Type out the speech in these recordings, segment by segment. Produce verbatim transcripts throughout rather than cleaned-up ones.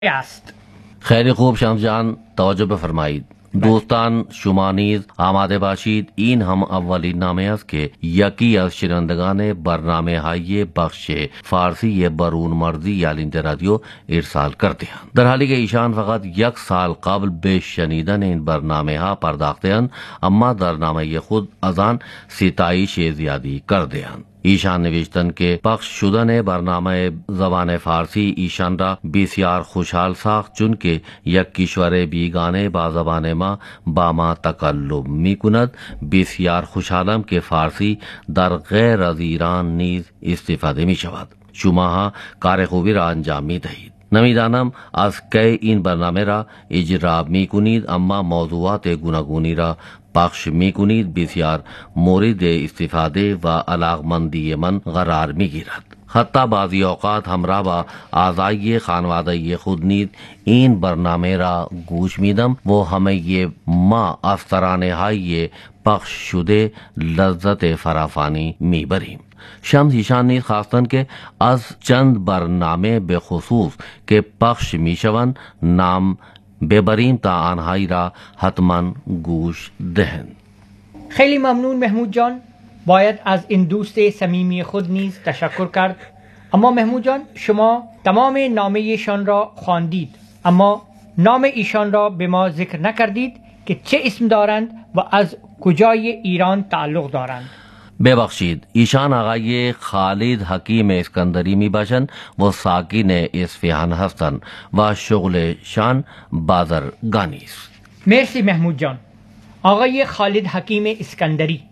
است. خیلی خوب شمس جان، توجه بفرمایید. دوستان شما نیز آماده باشید. این هم اولین نامه است که یکی از شنوندگان برنامه های بخش فارسی برون مرزی یا رادیو ارسال کرده اند، در حالی که ایشان فقط یک سال قبل به شنیدن این برنامه ها پرداخته اند، اما در نامه خود از آن ستایش زیادی کرده اند. ایشان نوشتند که پخش شدن برنامه زبان فارسی ایشان را بسیار خوشحال ساخت، چون که یک کشور بیگانه با زبان ما با ما تکلم می کند. بسیار خوشحالم که فارسی در غیر از ایران نیز استفاده می شود. شما کار خوبی را انجام می دهید. نمیدانم از کی این برنامه را اجرا می کنید، اما موضوعات گوناگونی را پخش می کنید. بسیار مورد استفاده و علاقمندی من قرار می گیرد. حتی بعضی اوقات همراه با اعضای خانواده خود نیز این برنامه را گوش میدم و همه ما از ترانه های پخش شده لذت فراوانی میبریم. شمس ایشان نیز خواستند که از چند برنامه به خصوص که پخش میشوند نام ببریم تا آنهایی را حتما گوش دهند. خیلی ممنون محمود جان. باید از این دوست صمیمی خود نیز تشکر کرد. اما محمود جان، شما تمام نامه‌شان را خواندید، اما نام ایشان را به ما ذکر نکردید که چه اسم دارند و از کجای ایران تعلق دارند. ببخشید، ایشان آقای خالد حکیم اسکندری می باشند و ساکن اصفهان هستند و شغلشان بازرگانی است. مرسی محمود جان. آقای خالد حکیم اسکندری،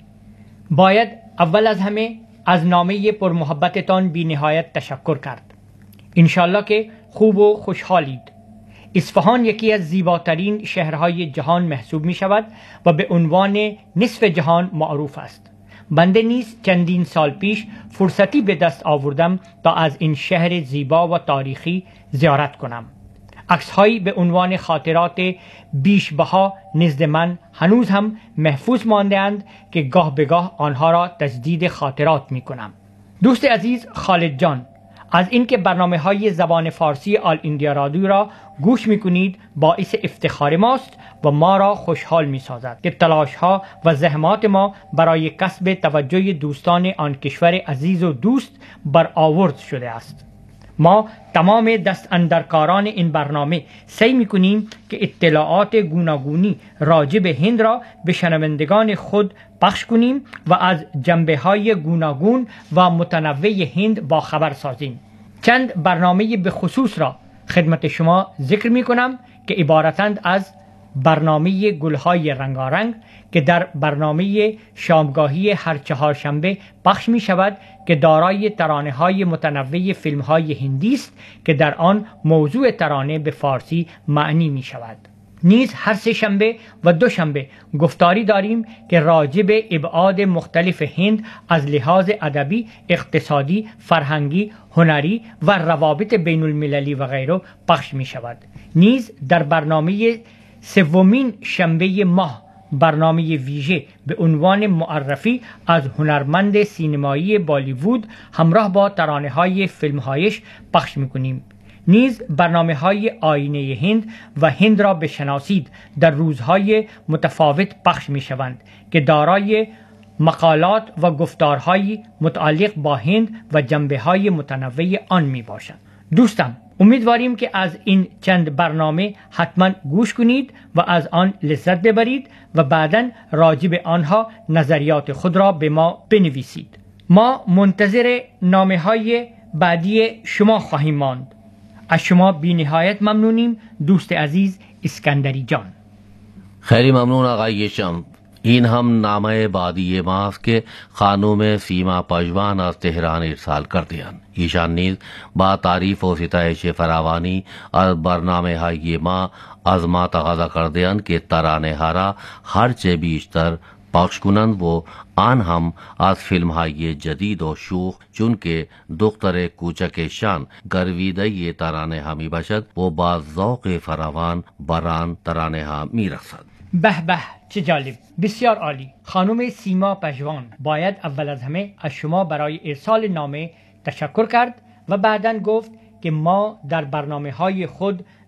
باید اول از همه از نامه پر محبتتان بی نهایت تشکر کرد. انشالله که خوب و خوشحالید. اصفهان یکی از زیباترین شهرهای جهان محسوب می شود و به عنوان نصف جهان معروف است. بنده نیز چندین سال پیش فرصتی به دست آوردم تا از این شهر زیبا و تاریخی زیارت کنم. عکس‌هایی به عنوان خاطرات بیش‌بها نزد من هنوز هم محفوظ مانده‌اند که گاه به گاه آنها را تجدید خاطرات می کنم. دوست عزیز خالد جان، از اینکه برنامه‌های زبان فارسی آل ایندیا رادیو را گوش می‌کنید باعث افتخار ماست و ما را خوشحال می‌سازد که تلاش‌ها و زحمات ما برای کسب توجه دوستان آن کشور عزیز و دوست برآورد شده است. ما تمام دست اندرکاران این برنامه سعی می‌کنیم که اطلاعات گوناگونی راجع به هند را به شنوندگان خود پخش کنیم و از جنبه‌های گوناگون و متنوع هند با خبر سازیم. چند برنامه به خصوص را خدمت شما ذکر می‌کنم که عبارتند از برنامه گلهای رنگارنگ که در برنامه شامگاهی هر چهارشنبه پخش می شود که دارای ترانه های متنوع فیلم های هندی است که در آن موضوع ترانه به فارسی معنی می شود. نیز هر سه شنبه و دو شنبه گفتاری داریم که راجع به ابعاد مختلف هند از لحاظ ادبی، اقتصادی، فرهنگی، هنری و روابط بین المللی و غیره پخش می شود. نیز در برنامه سومین شنبه ماه برنامه ویژه به عنوان معرفی از هنرمند سینمایی بالیوود همراه با ترانه های فیلم هایش پخش میکنیم. نیز برنامه های آینه هند و هند را بشناسید در روزهای متفاوت پخش می شوند که دارای مقالات و گفتارهای متعلق با هند و جنبه های متنوع آن می باشند. دوستان، امیدواریم که از این چند برنامه حتما گوش کنید و از آن لذت ببرید و بعداً راجع به آنها نظریات خود را به ما بنویسید. ما منتظر نامه های بعدی شما خواهیم ماند. از شما بی نهایت ممنونیم دوست عزیز اسکندری جان. خیلی ممنون آقای شمس. این هم نامه بعدی ماست که خانم سیما پژوان از تهران ارسال کرده اند. ایشان نیز با تعریف و ستایش فراوانی از برنامه های ما از ما تقاضا کرده اند که ترانه ها را هرچه بیشتر پخش کنند و آن هم از فیلم های جدید و شوخ، چون که دختر کوچکشان گرویده ترانه ها می باشد و با ذوق فراوان بران ترانه ها می رسد. به به، چه جالب، بسیار عالی. خانم سیما پژوان، باید اول از همه از شما برای ارسال نامه تشکر کرد و بعداً گفت که ما در برنامه های خود